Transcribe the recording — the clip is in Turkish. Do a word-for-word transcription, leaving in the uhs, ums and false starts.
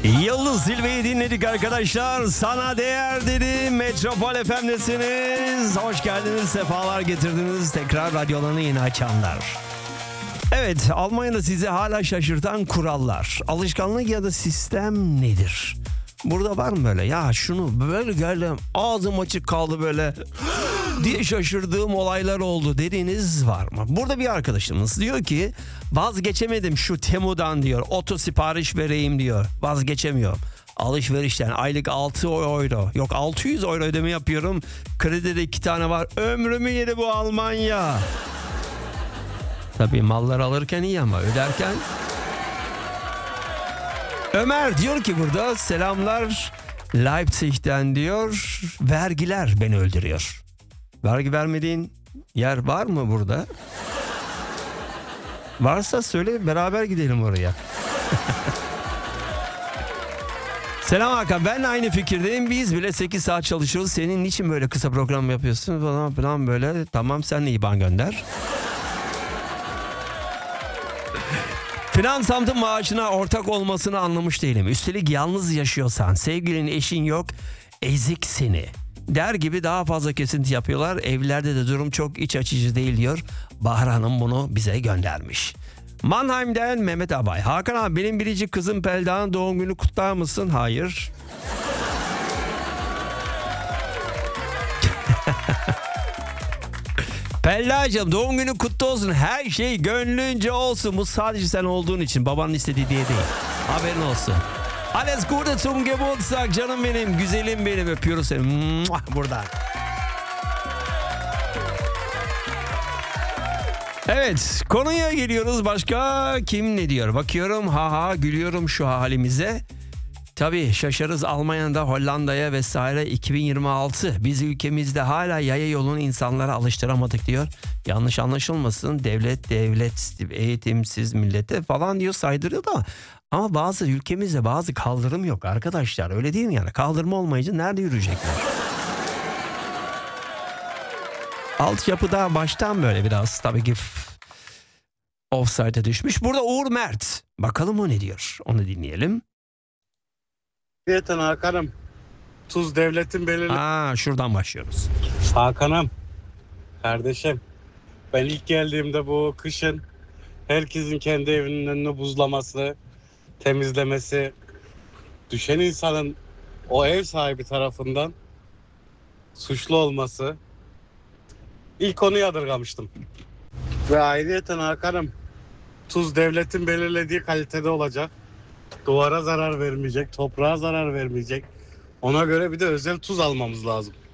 Yıldız Zilve'yi dinledik arkadaşlar. Sana değer dedi. Metropol F M'desiniz. Hoş geldiniz, sefalar getirdiniz. Tekrar radyolarını yeni açanlar. Evet, Almanya'da sizi hala şaşırtan kurallar, alışkanlık ya da sistem nedir? Burada var mı böyle? Ya şunu böyle geldim, ağzım açık kaldı böyle diye şaşırdığım olaylar oldu dediğiniz var mı? Burada bir arkadaşımız diyor ki vazgeçemedim şu Temu'dan diyor. Oto sipariş vereyim diyor. Vazgeçemiyorum. Alışverişten aylık altı euro, yok altı yüz euro ödeme yapıyorum. Kredide iki tane var. Ömrümü yedi bu Almanya. Tabii mallar alırken iyi ama öderken... Ömer diyor ki burada selamlar Leipzig'ten diyor, vergiler beni öldürüyor. Vergi vermediğin yer var mı burada? Varsa söyle, beraber gidelim oraya. Selam Hakan, ben de aynı fikirdeyim. Biz bile sekiz saat çalışıyoruz. Senin niçin böyle kısa program yapıyorsun falan falan böyle. Tamam, sen de İban gönder. Finansantın maaşına ortak olmasını anlamış değilim. Üstelik yalnız yaşıyorsan, sevgilin, eşin yok, ezik seni der gibi daha fazla kesinti yapıyorlar. Evlerde de durum çok iç açıcı değil diyor. Bahar Hanım bunu bize göndermiş. Mannheim'den Mehmet Abay. Hakan abi, benim biricik kızım Pelda'nın doğum günü kutlar mısın? Hayır. Pelda'cığım, doğum günü kutlu olsun. Her şey gönlünce olsun. Bu sadece sen olduğun için, babanın istediği diye değil. Haberin olsun. Alles Gute zum Geburtstag canım benim, güzelim benim. Öpüyoruz seni. Muah, buradan. Evet, konuya geliyoruz. Başka kim ne diyor? Bakıyorum, ha ha gülüyorum şu halimize. Tabii şaşarız Almanya'da, Hollanda'ya vesaire iki bin yirmi altı. Biz ülkemizde hala yaya yolunu insanlara alıştıramadık diyor. Yanlış anlaşılmasın, devlet devlet eğitimsiz millete falan diyor, saydırıyor da. Ama bazı ülkemizde bazı kaldırım yok arkadaşlar, öyle değil mi yani? Kaldırma olmayınca nerede yürüyecekler? Altyapıda baştan böyle biraz tabii ki offside'e düşmüş. Burada Uğur Mert. Bakalım o ne diyor? Onu dinleyelim. Yeten Hakan'ım. Tuz devletin belirli... Aa, şuradan başlıyoruz. Hakan'ım. Kardeşim. Ben ilk geldiğimde bu kışın herkesin kendi evinin önünü buzlaması, temizlemesi, düşen insanın o ev sahibi tarafından suçlu olması, ilk onu yadırgamıştım. Ve ayrıyeten Hakan'ım, tuz devletin belirlediği kalitede olacak. Duvara zarar vermeyecek, toprağa zarar vermeyecek. Ona göre bir de özel tuz almamız lazım.